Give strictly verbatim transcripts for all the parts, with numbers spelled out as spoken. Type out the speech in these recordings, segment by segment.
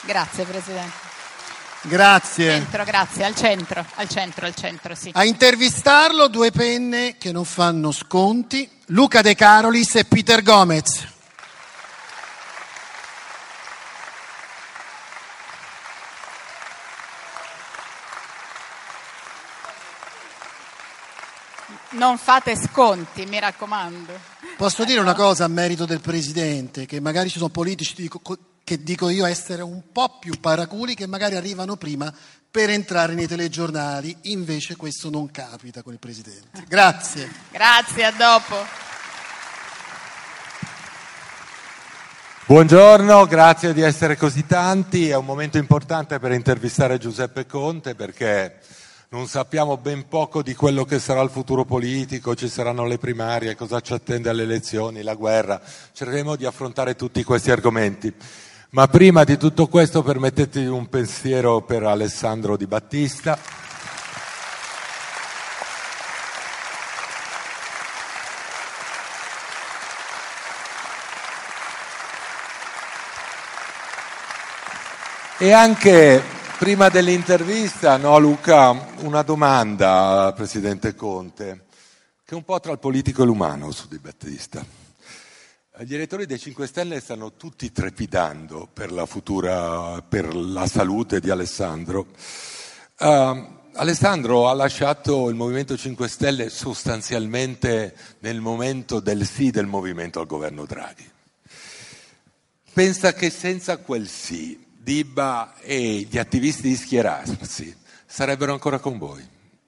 Grazie Presidente. Grazie. Centro, grazie, al centro, al centro, al centro, sì. A intervistarlo due penne che non fanno sconti, Luca De Carolis e Peter Gomez. Non fate sconti, mi raccomando. Posso dire una cosa a merito del Presidente, che magari ci sono politici dico, che dico io essere un po' più paraculi, che magari arrivano prima per entrare nei telegiornali, invece questo non capita con il Presidente. Grazie. Grazie, a dopo. Buongiorno, grazie di essere così tanti. È un momento importante per intervistare Giuseppe Conte perché non sappiamo ben poco di quello che sarà il futuro politico, ci saranno le primarie, cosa ci attende alle elezioni, la guerra. Cercheremo di affrontare tutti questi argomenti. Ma prima di tutto questo permettetemi un pensiero per Alessandro Di Battista. E anche prima dell'intervista, no Luca, una domanda al Presidente Conte, che è un po' tra il politico e l'umano su Di Battista. Gli elettori dei cinque Stelle stanno tutti trepidando per la futura, per la salute di Alessandro. Uh, Alessandro ha lasciato il Movimento cinque Stelle sostanzialmente nel momento del sì del movimento al governo Draghi. Pensa che senza quel sì Dibba e gli attivisti di schierarsi sarebbero ancora con voi?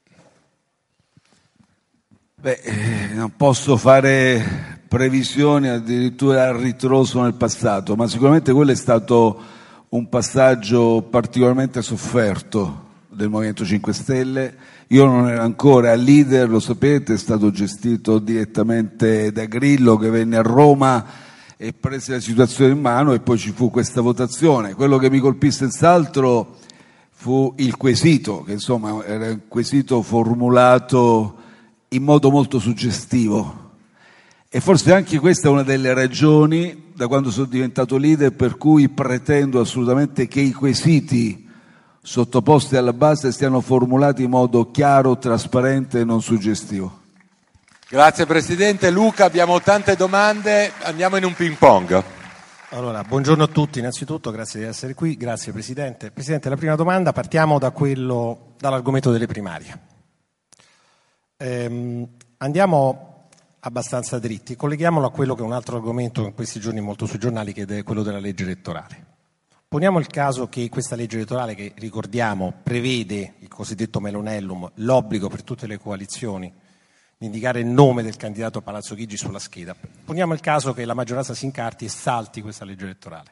Beh, eh, non posso fare previsioni addirittura a ritroso nel passato, ma sicuramente quello è stato un passaggio particolarmente sofferto del Movimento cinque Stelle. Io non ero ancora leader, lo sapete, è stato gestito direttamente da Grillo, che venne a Roma e prese la situazione in mano, e poi ci fu questa votazione. Quello che mi colpì senz'altro fu il quesito, che insomma era un quesito formulato in modo molto suggestivo, e forse anche questa è una delle ragioni, da quando sono diventato leader, per cui pretendo assolutamente che i quesiti sottoposti alla base siano formulati in modo chiaro, trasparente e non suggestivo. Grazie Presidente. Luca, abbiamo tante domande, andiamo in un ping pong. Allora, buongiorno a tutti, innanzitutto grazie di essere qui, grazie Presidente. Presidente, la prima domanda, partiamo da quello, dall'argomento delle primarie. Ehm, andiamo abbastanza dritti, colleghiamolo a quello che è un altro argomento in questi giorni molto sui giornali, che è quello della legge elettorale. Poniamo il caso che questa legge elettorale, che ricordiamo prevede il cosiddetto Melonellum, l'obbligo per tutte le coalizioni di indicare il nome del candidato Palazzo Chigi sulla scheda. Poniamo il caso che la maggioranza si incarti e salti questa legge elettorale.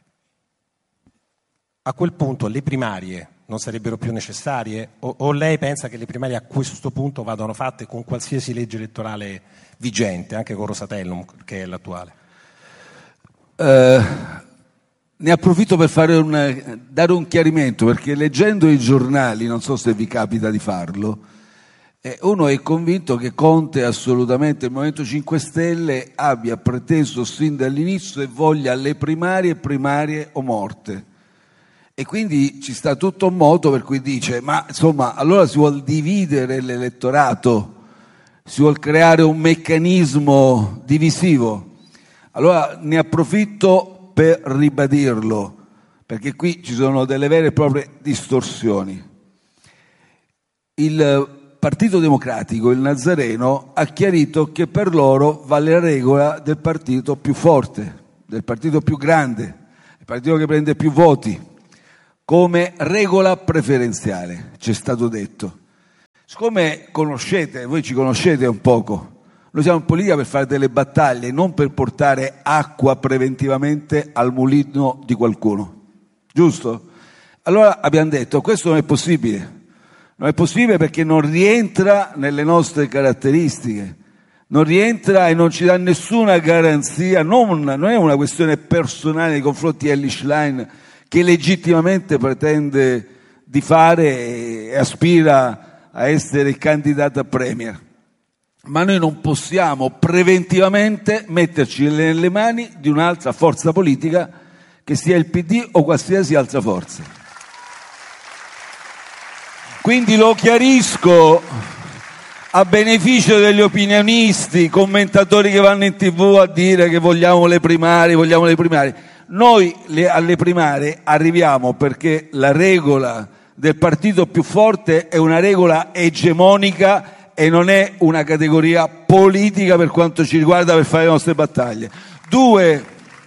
A quel punto le primarie non sarebbero più necessarie, o, o lei pensa che le primarie a questo punto vadano fatte con qualsiasi legge elettorale vigente, anche con Rosatellum, che è l'attuale? Uh, ne approfitto per fare un, dare un chiarimento, perché leggendo i giornali, non so se vi capita di farlo, eh, uno è convinto che Conte assolutamente, il Movimento cinque Stelle, abbia preteso sin dall'inizio e voglia le primarie, primarie o morte. E quindi ci sta tutto un moto per cui dice, ma insomma, allora si vuol dividere l'elettorato, si vuol creare un meccanismo divisivo. Allora ne approfitto per ribadirlo, perché qui ci sono delle vere e proprie distorsioni. Il Partito Democratico, il Nazareno, ha chiarito che per loro vale la regola del partito più forte, del partito più grande, il partito che prende più voti, come regola preferenziale, ci è stato detto. Siccome conoscete, voi ci conoscete un poco, noi siamo in politica per fare delle battaglie, non per portare acqua preventivamente al mulino di qualcuno, giusto? Allora abbiamo detto, questo non è possibile, non è possibile perché non rientra nelle nostre caratteristiche, non rientra e non ci dà nessuna garanzia, non, non è una questione personale nei confronti di Elly Schlein, che legittimamente pretende di fare e aspira a essere candidata a premier. Ma noi non possiamo preventivamente metterci nelle mani di un'altra forza politica che sia il P D o qualsiasi altra forza. Quindi lo chiarisco a beneficio degli opinionisti, commentatori che vanno in tv a dire che vogliamo le primarie, vogliamo le primarie. Noi le, alle primarie arriviamo perché la regola del partito più forte è una regola egemonica e non è una categoria politica per quanto ci riguarda per fare le nostre battaglie. Due,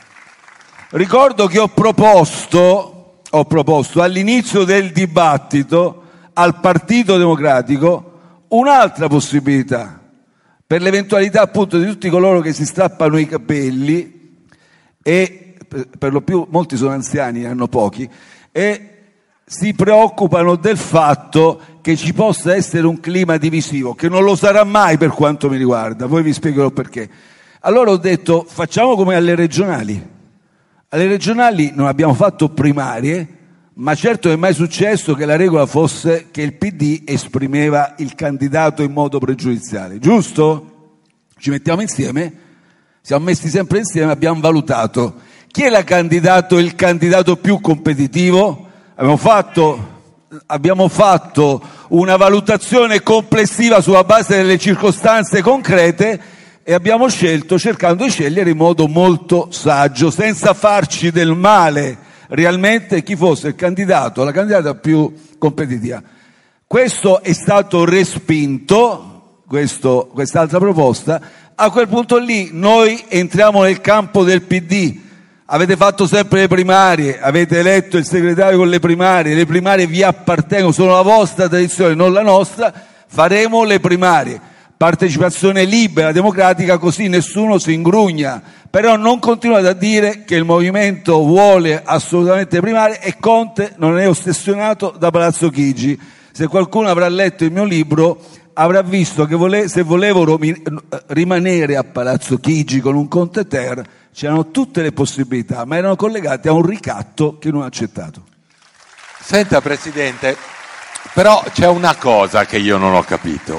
ricordo che ho proposto, ho proposto all'inizio del dibattito al Partito Democratico un'altra possibilità per l'eventualità appunto di tutti coloro che si strappano i capelli e per lo più molti sono anziani, ne hanno pochi, e si preoccupano del fatto che ci possa essere un clima divisivo, che non lo sarà mai per quanto mi riguarda, poi vi spiegherò perché. Allora ho detto facciamo come alle regionali. Alle regionali non abbiamo fatto primarie, ma certo è mai successo che la regola fosse che il P D esprimeva il candidato in modo pregiudiziale, giusto? Ci mettiamo insieme, siamo messi sempre insieme, abbiamo valutato chi è la candidato, il candidato più competitivo. Abbiamo fatto, abbiamo fatto una valutazione complessiva sulla base delle circostanze concrete e abbiamo scelto, cercando di scegliere in modo molto saggio, senza farci del male, realmente chi fosse il candidato, la candidata più competitiva. Questo è stato respinto, questo, quest'altra proposta. A quel punto lì noi entriamo nel campo del P D. Avete fatto sempre le primarie, avete eletto il segretario con le primarie, le primarie vi appartengono, sono la vostra tradizione, non la nostra. Faremo le primarie, partecipazione libera, democratica, così nessuno si ingrugna. Però non continuate a dire che il movimento vuole assolutamente le primarie e Conte non è ossessionato da Palazzo Chigi. Se qualcuno avrà letto il mio libro avrà visto che vole- se volevo romi- rimanere a Palazzo Chigi con un Conte Ter c'erano tutte le possibilità, ma erano collegate a un ricatto che non ha accettato. Senta Presidente, però c'è una cosa che io non ho capito.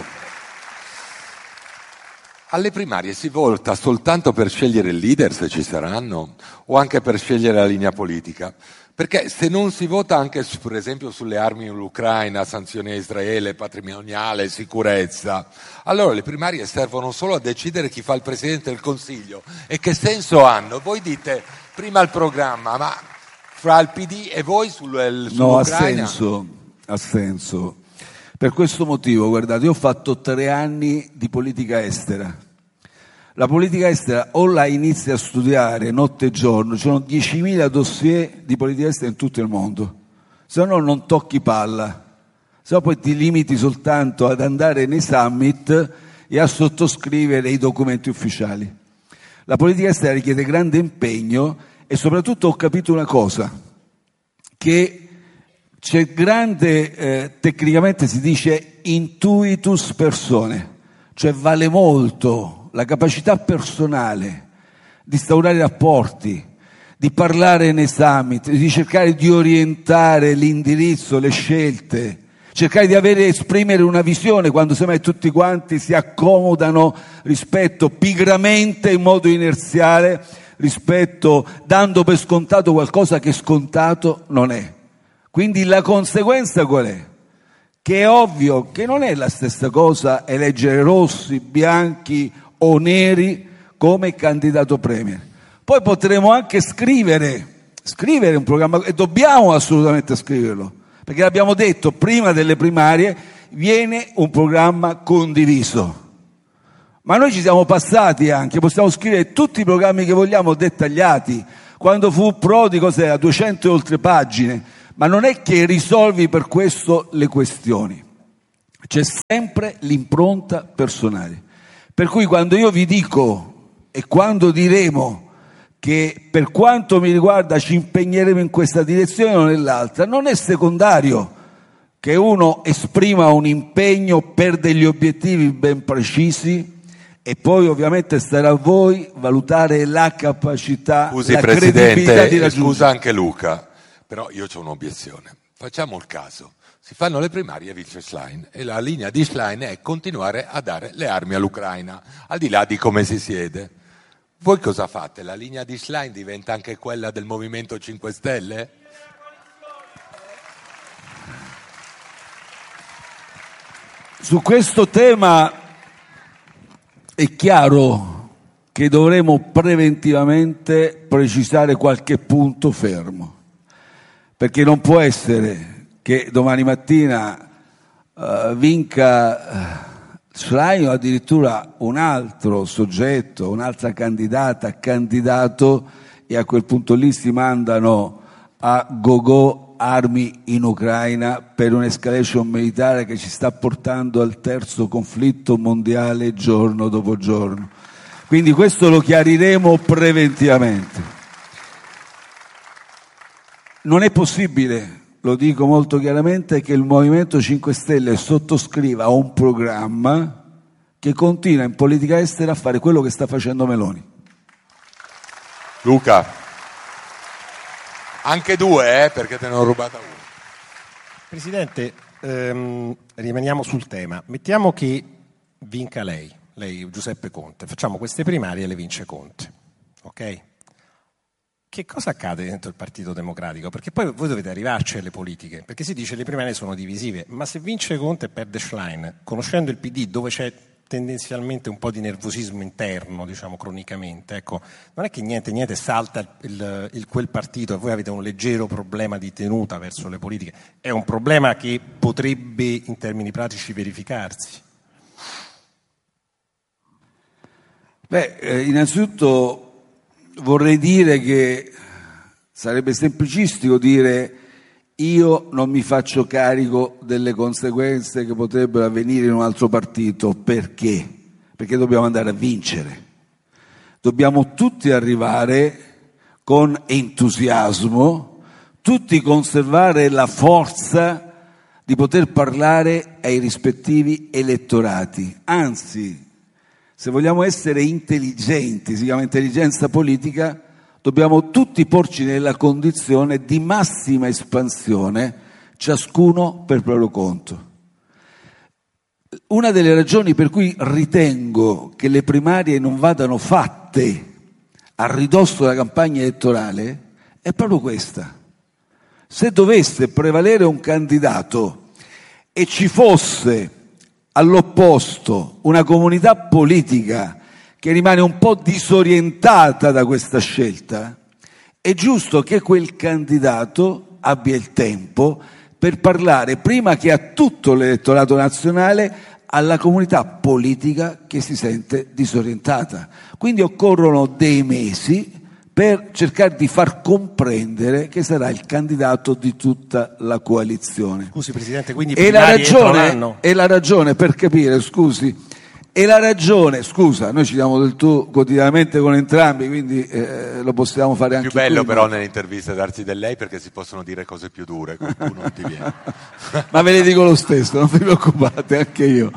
Alle primarie si vota soltanto per scegliere il leader, se ci saranno, o anche per scegliere la linea politica? Perché se non si vota anche, per esempio, sulle armi all'Ucraina, sanzioni a Israele, patrimoniale, sicurezza, allora le primarie servono solo a decidere chi fa il Presidente del Consiglio. E che senso hanno? Voi dite prima il programma, ma fra il P D e voi sul, sull'Ucraina? No, ha senso, ha senso. Per questo motivo, guardate, io ho fatto tre anni di politica estera. La politica estera o la inizi a studiare notte e giorno, ci sono diecimila dossier di politica estera in tutto il mondo, se no non tocchi palla, se no poi ti limiti soltanto ad andare nei summit e a sottoscrivere i documenti ufficiali. La politica estera richiede grande impegno e soprattutto ho capito una cosa, che c'è grande, eh, tecnicamente si dice intuitus personae, cioè vale molto la capacità personale di instaurare rapporti, di parlare nei summit, di cercare di orientare l'indirizzo, le scelte, cercare di avere, esprimere una visione quando semmai tutti quanti si accomodano rispetto pigramente, in modo inerziale, rispetto dando per scontato qualcosa che scontato non è. Quindi la conseguenza qual è? Che è ovvio che non è la stessa cosa eleggere rossi, bianchi o neri come candidato premier. Poi potremo anche scrivere, scrivere un programma, e dobbiamo assolutamente scriverlo, perché l'abbiamo detto prima delle primarie, viene un programma condiviso. Ma noi ci siamo passati anche, possiamo scrivere tutti i programmi che vogliamo dettagliati. Quando fu Prodi, cos'era? duecento e oltre pagine. Ma non è che risolvi per questo le questioni. C'è sempre l'impronta personale. Per cui quando io vi dico e quando diremo che per quanto mi riguarda ci impegneremo in questa direzione o nell'altra, non è secondario che uno esprima un impegno per degli obiettivi ben precisi e poi ovviamente starà a voi valutare la capacità, Scusi, la Presidente, credibilità di raggiungere. Scusa anche Luca, però io ho un'obiezione. Facciamo il caso. Si fanno le primarie e vince Schlein e la linea di Schlein è continuare a dare le armi all'Ucraina, al di là di come si siede. Voi cosa fate? La linea di Schlein diventa anche quella del Movimento cinque Stelle? Su questo tema è chiaro che dovremo preventivamente precisare qualche punto fermo, perché non può essere che domani mattina uh, vinca uh, Schlein o addirittura un altro soggetto, un'altra candidata, candidato, e a quel punto lì si mandano a go-go armi in Ucraina per un'escalation militare che ci sta portando al terzo conflitto mondiale giorno dopo giorno. Quindi questo lo chiariremo preventivamente. Non è possibile, lo dico molto chiaramente, che il Movimento cinque Stelle sottoscriva un programma che continua in politica estera a fare quello che sta facendo Meloni. Luca. Anche due, eh, perché te ne ho rubata una. Presidente, ehm, rimaniamo sul tema. Mettiamo che vinca lei, lei Giuseppe Conte. Facciamo queste primarie e le vince Conte. Ok? Che cosa accade dentro il Partito Democratico? Perché poi voi dovete arrivarci alle politiche, perché si dice che le primarie sono divisive, ma se vince Conte e perde Schlein, conoscendo il P D dove c'è tendenzialmente un po' di nervosismo interno, diciamo cronicamente, ecco, non è che niente, niente salta il, il, il, quel partito e voi avete un leggero problema di tenuta verso le politiche, è un problema che potrebbe in termini pratici verificarsi. Beh, eh, innanzitutto vorrei dire che sarebbe semplicistico dire io non mi faccio carico delle conseguenze che potrebbero avvenire in un altro partito. Perché? Perché dobbiamo andare a vincere. Dobbiamo tutti arrivare con entusiasmo, tutti conservare la forza di poter parlare ai rispettivi elettorati. Anzi, se vogliamo essere intelligenti, si chiama intelligenza politica, dobbiamo tutti porci nella condizione di massima espansione, ciascuno per proprio conto. Una delle ragioni per cui ritengo che le primarie non vadano fatte a ridosso della campagna elettorale è proprio questa. Se dovesse prevalere un candidato e ci fosse all'opposto una comunità politica che rimane un po' disorientata da questa scelta, è giusto che quel candidato abbia il tempo per parlare, prima che a tutto l'elettorato nazionale, alla comunità politica che si sente disorientata. Quindi occorrono dei mesi per cercare di far comprendere che sarà il candidato di tutta la coalizione. Scusi Presidente, quindi e la ragione, e la ragione per capire, scusi, E la ragione, scusa, noi ci diamo del tu quotidianamente con entrambi, quindi eh, lo possiamo fare anche più bello qui, però ma... nelle interviste darsi del lei, perché si possono dire cose più dure, con tu non ti viene. Ma ve le dico lo stesso, non vi preoccupate, anche io.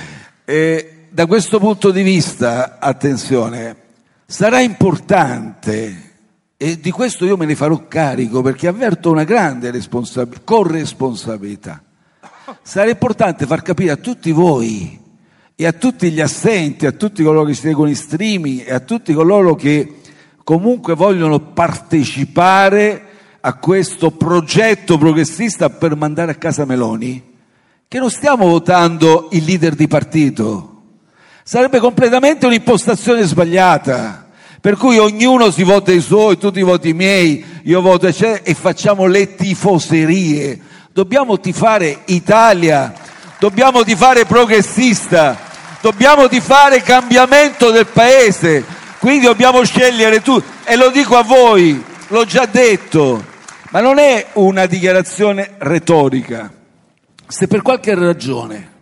E da questo punto di vista, attenzione, sarà importante, e di questo io me ne farò carico perché avverto una grande responsab- corresponsabilità, sarà importante far capire a tutti voi e a tutti gli assenti, a tutti coloro che ci seguono in streaming e a tutti coloro che comunque vogliono partecipare a questo progetto progressista per mandare a casa Meloni, che non stiamo votando il leader di partito. Sarebbe completamente un'impostazione sbagliata, per cui ognuno si vota i suoi, tu ti voti i miei, io voto eccetera, e facciamo le tifoserie. Dobbiamo tifare Italia, dobbiamo tifare progressista, dobbiamo tifare cambiamento del paese, quindi dobbiamo scegliere tu. E lo dico a voi, l'ho già detto, ma non è una dichiarazione retorica. Se per qualche ragione